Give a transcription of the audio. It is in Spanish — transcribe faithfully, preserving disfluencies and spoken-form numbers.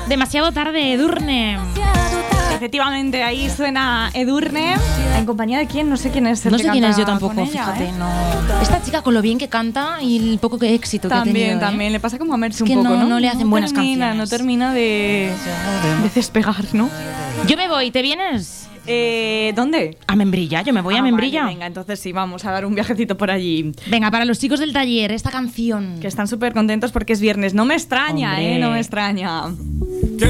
Demasiado tarde, Edurne. Efectivamente, ahí suena Edurne. ¿En compañía de quién? No sé quién es el No que sé quién canta es yo tampoco, con ella, fíjate, ¿eh? no. Esta chica con lo bien que canta y el poco que éxito También, que ha tenido. también. ¿eh? Le pasa como a Merce Es que un poco, no, ¿no? no le hacen buenas termina, canciones. No termina de, de despegar, ¿no? Yo me voy, ¿te vienes? Eh, ¿Dónde? A Membrilla, yo me voy Ah, a Membrilla. vale, venga, entonces sí, vamos a dar un viajecito por allí. Venga, para los chicos del taller, esta canción. Que están súper contentos porque es viernes. No me extraña, Hombre. ¿eh? No me extraña. Que